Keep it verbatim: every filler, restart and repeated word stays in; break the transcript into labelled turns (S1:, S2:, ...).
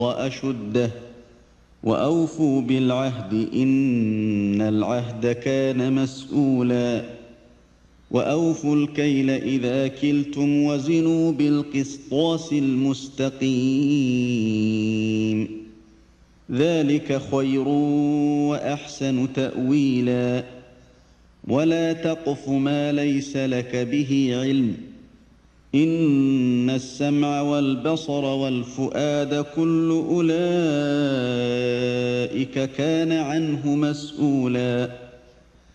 S1: وأشده وأوفوا بالعهد إن العهد كان مسؤولا وأوفوا الكيل إذا كلتم وزنوا بالقسطاس المستقيم ذلك خير وأحسن تأويلا ولا تقف ما ليس لك به علم إن السمع والبصر والفؤاد كل أولئك كان عنه مسؤولا